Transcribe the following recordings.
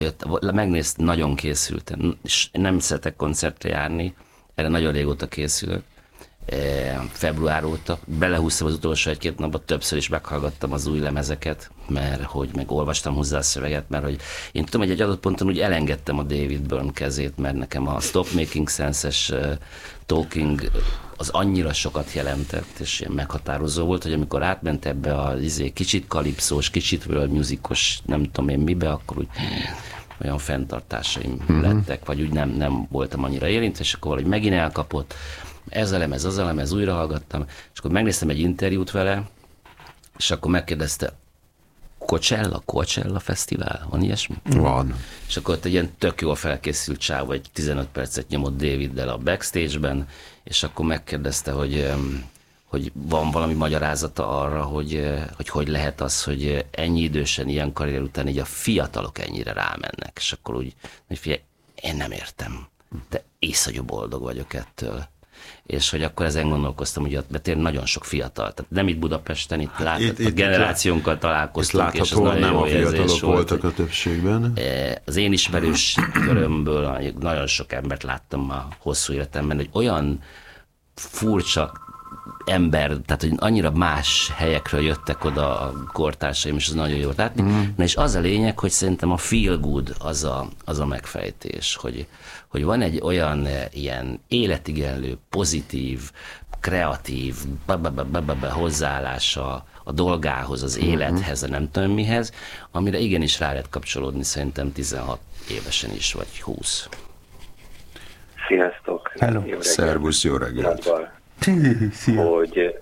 Megnéztem, nagyon készültem, és nem szeretek koncertre járni, erre nagyon régóta készülök, február óta. Belehúztam az utolsó 1-2 napban, többször is meghallgattam az új lemezeket, mert hogy meg olvastam hozzá a szöveget, mert hogy én tudom, hogy egy adott ponton úgy elengedtem a David Byrne kezét, mert nekem a Stop Making Sense-es Talking az annyira sokat jelentett, és ilyen meghatározó volt, hogy amikor átment ebbe a kicsit kalipszós, kicsit world musicos, nem tudom én mibe, akkor úgy olyan fenntartásaim lettek, vagy úgy nem voltam annyira érintve, és akkor valahogy megint elkapott. Ez a lemez, az a lemez, újra hallgattam, és akkor megnéztem egy interjút vele, és akkor megkérdezte, Coachella Fesztivál, van ilyesmi? Van. És akkor ott egy ilyen tök jól felkészült csáv, vagy 15 percet nyomott Daviddel a backstage-ben, és akkor megkérdezte, hogy van valami magyarázata arra, hogy lehet az, hogy ennyi idősen, ilyen karrier után így a fiatalok ennyire rámennek, és akkor úgy, hogy figyelj, én nem értem, de iszonyú boldog vagyok ettől. És hogy akkor ezen gondolkoztam, hogy ott tényleg nagyon sok fiatal, tehát nem itt Budapesten, itt a generációnkkal találkoztunk, és az nagyon nem jó a fiatalok érzés volt, voltak a többségben. Az én ismerős körömből nagyon sok embert láttam a hosszú életemben, hogy olyan furcsa ember, tehát hogy annyira más helyekről jöttek oda a kortársaim, és az nagyon jó látni. Na és az a lényeg, hogy szerintem a feel good az a megfejtés, hogy van egy olyan ilyen életigenlő, pozitív, kreatív hozzáállása a dolgához, az élethez, a nem tudom mihez, amire igenis rá lehet kapcsolódni szerintem 16 évesen is, vagy 20. Sziasztok! Hello. Szervusz, jó reggelt! Hogy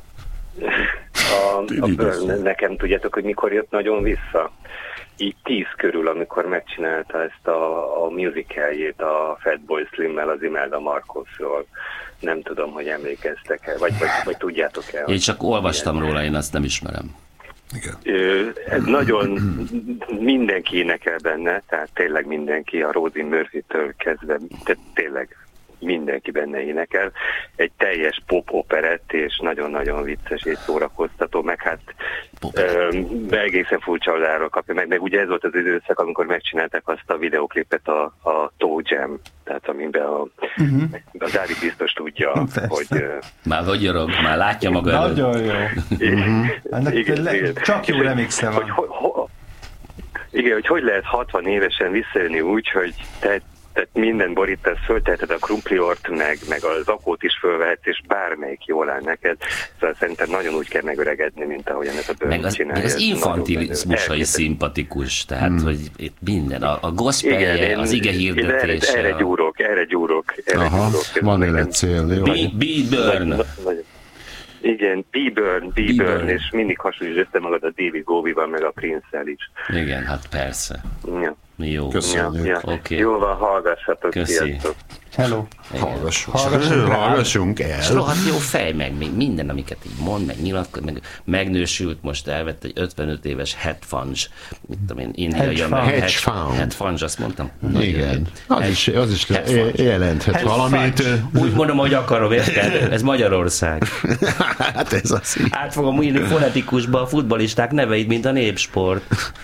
a Byrne, nekem tudjátok, hogy mikor jött nagyon vissza? Így 10 körül, amikor megcsinálta ezt a musicaljét a Fatboy Slimmel, az Imelda Marcosról. Nem tudom, hogy emlékeztek-e, vagy tudjátok-e? Én csak olvastam róla, én azt nem ismerem. Igen. Ez nagyon mindenki énekel benne, tehát tényleg mindenki, a Rosie Murphy-től kezdve, tehát tényleg mindenki benne énekel. Egy teljes pop-operett, és nagyon-nagyon vicces és szórakoztató, meg hát egészen furcsa oldalról kapja meg ugye ez volt az időszak, amikor megcsinálták azt a videoklipet a Toe Jam, tehát amiben a Dávid biztos tudja, hogy... Már vagyorog, már látja maga előtt. Nagyon jó. Igen. Csak jó remixe van. Igen, hogy lehet 60 évesen visszajönni úgy, hogy tehát minden borítasz, fölteheted a krumpliort, meg a zakót is fölvehetsz, és bármelyik jól áll neked. Szóval szerintem nagyon úgy kell megöregedni, mint ahogyan ez a Byrne csinálja. Meg az infantilizmusa is szimpatikus, tehát, hogy itt minden, a gospelje, az ige hirdetése. Erre gyúrok. Aha, van életcél, jó. Be Byrne. Igen, Be Byrne, és mindig hasonlíts össze magad a David Bowie-val, meg a Prince-el is. Igen, hát persze. Ja. Jó. Köszönjük. Okay. Jó van, hallgassatok. Sziasztok. Hello. Hallgassunk el. És rohadt jó fej, meg még minden, amiket így mond, meg nyilatkozik, meg megnősült, most elvett egy 55 éves headfunge, mit tudom én, indiai headfunge, azt mondtam? Igen, az is jelenthet valamit. Úgy mondom, hogy akarom, érted? Ez Magyarország. Hát ez az így. Át fogom írni fonetikusba a futballisták neveit, mint a Népsport.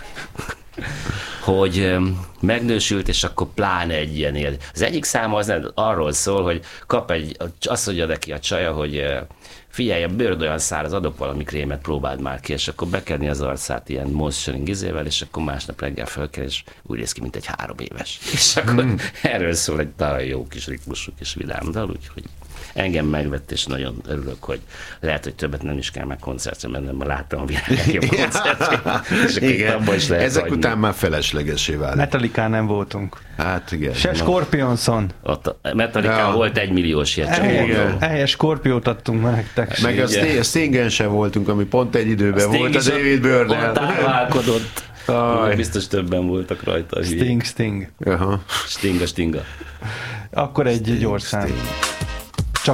Hogy megnősült, és akkor pláne egy ilyen él. Az egyik száma az arról szól, hogy azt mondja neki a csaja, hogy figyelj, a bőröd olyan száraz, adok valami krémet, próbáld már ki, és akkor bekenni az arcát ilyen moisturing izével, és akkor másnap reggel fölkel, és úgy néz ki, mint egy 3 éves. És akkor erről szól egy nagyon jó kis ritmusú kis vidám dal, úgyhogy engem megvett, és nagyon örülök, hogy lehet, hogy többet nem is kell meg koncertre mennem, mert láttam a világ legjobb koncertjét. Igen, ezek hagyni. Után már feleslegesé válik. Metallicán nem voltunk. Hát igen. Se Scorpionson. Ott a Metallicán volt 1 milliós ilyet. Ehelyes Scorpiót adtunk meg nektek. Meg a Stingen sem voltunk, ami pont egy időben volt a David Byrne-el. Ott állválkodott. Biztos többen voltak rajta. Sting. Stinga. Akkor egy gyors szám.